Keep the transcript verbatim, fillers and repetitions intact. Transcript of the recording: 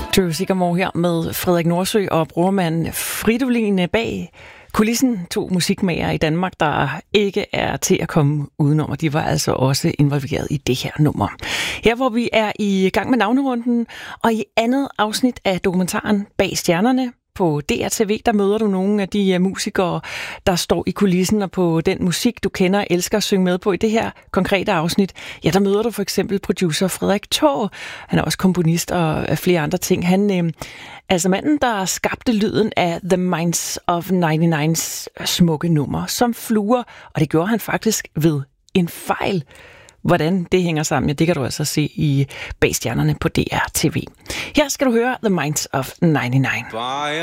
Drew Sigamore her med Frederik Nordsø og brormand Fridolin bag kulissen. To musikmager i Danmark, der ikke er til at komme udenom, og de var altså også involveret i det her nummer. Her hvor vi er i gang med navnerunden, og i andet afsnit af dokumentaren Bag Stjernerne på D R T V, der møder du nogle af de musikere, der står i kulissen, og på den musik, du kender og elsker at synge med på. I det her konkrete afsnit, ja, der møder du for eksempel producer Frederik Taage. Han er også komponist og flere andre ting. Han øh, altså manden, der skabte lyden af The Minds of nioghalvfems smukke nummer som fluer, og det gjorde han faktisk ved en fejl. Hvordan det hænger sammen, ja, det kan du altså se i Bag Stjernerne på D R T V. Her skal du høre The Minds of nioghalvfems.